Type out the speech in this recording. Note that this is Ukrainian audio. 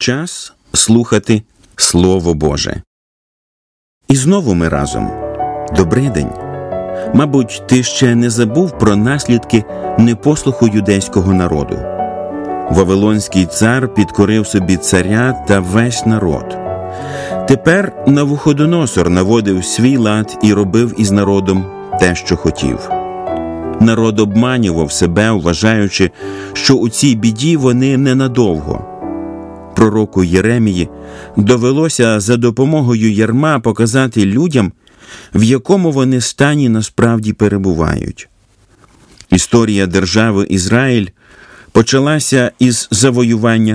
Час слухати Слово Боже. І знову ми разом. Добрий день. Мабуть, ти ще не забув про наслідки непослуху юдейського народу. Вавилонський цар підкорив собі царя та весь народ. Тепер Навуходоносор наводив свій лад і робив із народом те, що хотів. Народ обманював себе, вважаючи, що у цій біді вони ненадовго. Пророку Єремії довелося за допомогою ярма показати людям, в якому вони стані насправді перебувають. Історія держави Ізраїль почалася із завоювання